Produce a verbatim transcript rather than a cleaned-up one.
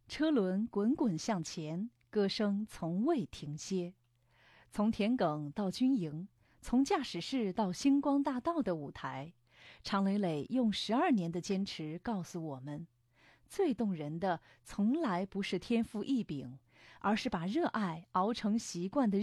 车轮滚滚向前，歌声从未停歇。从田埂到军营，从驾驶室到星光大道的舞台，常磊磊用十二年的坚持告诉我们，最动人的从来不是天赋异禀，而是把热爱熬成习惯的